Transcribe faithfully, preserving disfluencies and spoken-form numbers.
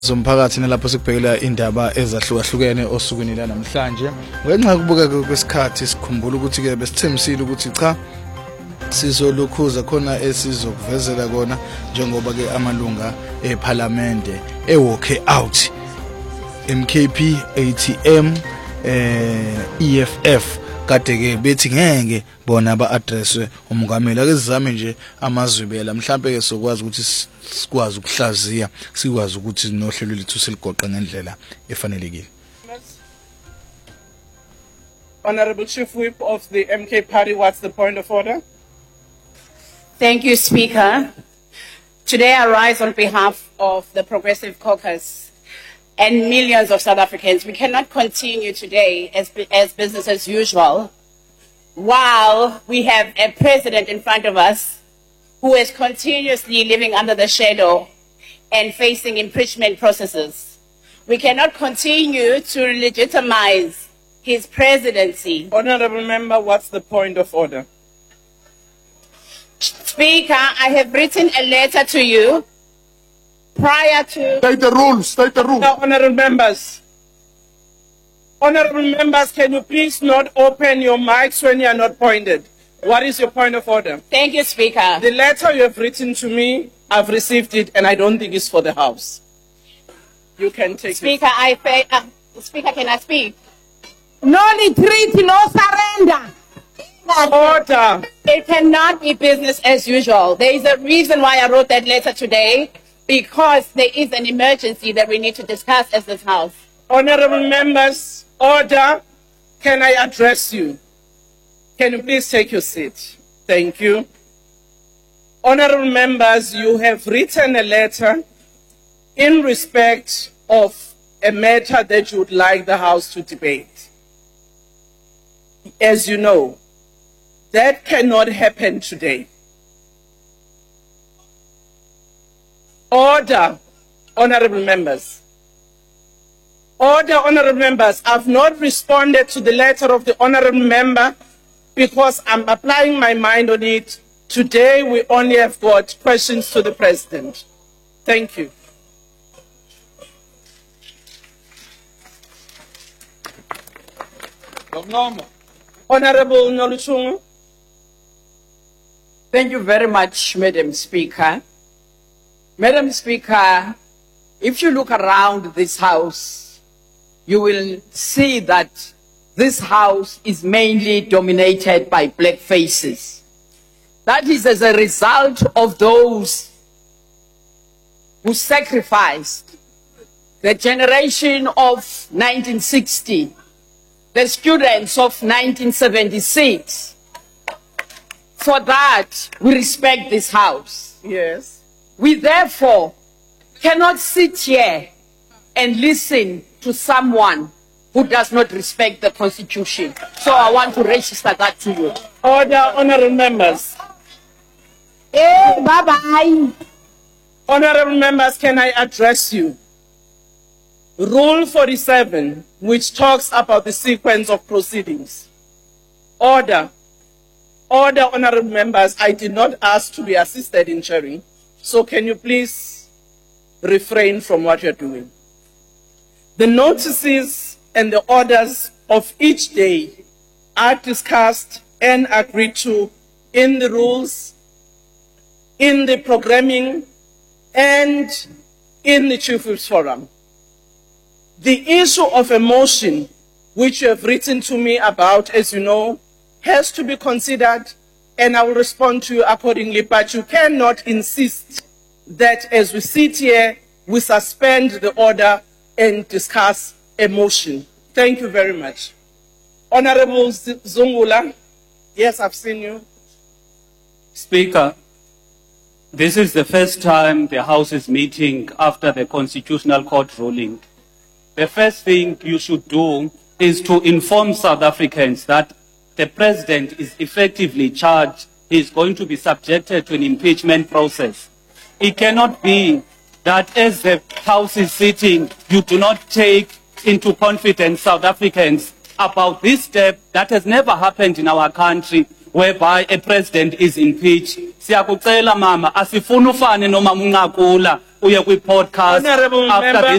Zomphakathi nalapho sikubhekela indaba ezahlukahlukene osukwini la namhlanje ngenxa yokubuka kwesikhathi sikhumbula ukuthi ke besithembisile ukuthi cha sizolukhuza khona esizokuvezela kona njengoba ke amalunga eParliament ewalk out M K P A T M eh E F F kade ke bethi ngeke bona ba addresswe umongameli ake sizame nje amazwibela mhlambe ke sokwazi ukuthi sikwazi ukuhlaziya sikwazi ukuthi nohlelo lethu siligoqa ngendlela efanelekile. Honorable Chief Whip of the M K Party, what's the point of order? Thank you, Speaker. Today I rise on behalf of the Progressive Caucus and millions of South Africans. We cannot continue today as, as business as usual while we have a president in front of us who is continuously living under the shadow and facing impeachment processes. We cannot continue to legitimize his presidency. Honorable Member, what's the point of order? Speaker, I have written a letter to you prior to... State the rules, state the rules. Now, honorable members, honorable members, can you please not open your mics when you are not pointed? What is your point of order? Thank you, Speaker. The letter you have written to me, I've received it, and I don't think it's for the House. You can take Speaker, it. I pay, uh, Speaker, can I speak? No retreat, no surrender. Order. It cannot be business as usual. There is a reason why I wrote that letter today, because there is an emergency that we need to discuss as this House. Honorable members, order. Can I address you? Can you please take your seat? Thank you. Honorable members, you have written a letter in respect of a matter that you would like the House to debate. As you know, that cannot happen today. Order, honorable members. Order, honorable members. I've not responded to the letter of the honorable member because I'm applying my mind on it. Today, we only have got questions to the President. Thank you. Honorable Noluchungu. Thank you very much, Madam Speaker. Madam Speaker, if you look around this House, you will see that this House is mainly dominated by black faces. That is as a result of those who sacrificed the generation of nineteen sixty, the students of nineteen seventy-six. For that, we respect this House. Yes. We therefore cannot sit here and listen to someone who does not respect the Constitution. So I want to register that to you. Order, honorable members. Hey, bye-bye. Honorable members, can I address you? Rule forty-seven, which talks about the sequence of proceedings. Order. Order, honorable members. I did not ask to be assisted in chairing. So can you please refrain from what you're doing? The notices and the orders of each day are discussed and agreed to in the rules, in the programming, and in the Chief Whip's Forum. The issue of a motion, which you have written to me about, as you know, has to be considered, and I will respond to you accordingly, but you cannot insist that as we sit here, we suspend the order and discuss a motion. Thank you very much. Honorable Zungula, yes, I've seen you. Speaker, this is the first time the House is meeting after the Constitutional Court ruling. The first thing you should do is to inform South Africans that the President is effectively charged. He is going to be subjected to an impeachment process. It cannot be that as the House is sitting, you do not take into confidence South Africans about this step that has never happened in our country, whereby a president is impeached. Siyakucela mama, asifuna ufane noma uNqakula uye kwi-podcast Honourable after member, this